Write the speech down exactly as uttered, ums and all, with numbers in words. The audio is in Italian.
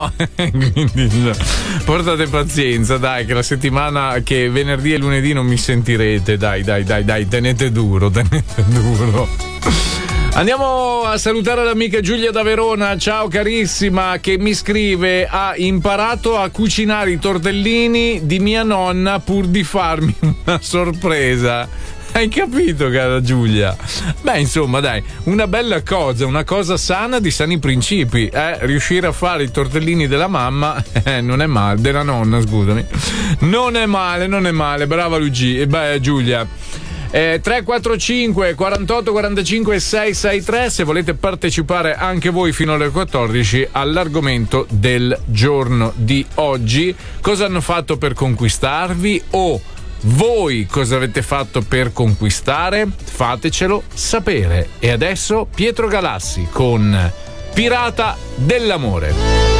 Quindi portate pazienza, dai, che la settimana, che venerdì e lunedì non mi sentirete, dai, dai, dai, dai, tenete duro, tenete duro. Andiamo a salutare l'amica Giulia da Verona, ciao carissima, che mi scrive: ha imparato a cucinare i tortellini di mia nonna pur di farmi una sorpresa. Hai capito, cara Giulia? Beh, insomma, dai, una bella cosa, una cosa sana di sani principi, eh? Riuscire a fare i tortellini della mamma, eh, non è male, della nonna, scusami. Non è male, non è male, brava Luigi, e beh, Giulia. Eh, tre quattro cinque quarantotto quarantacinque sei sei tre se volete partecipare anche voi fino alle quattordici all'argomento del giorno di oggi. Cosa hanno fatto per conquistarvi, o voi cosa avete fatto per conquistare? Fatecelo sapere. E adesso Pietro Galassi con Pirata dell'amore.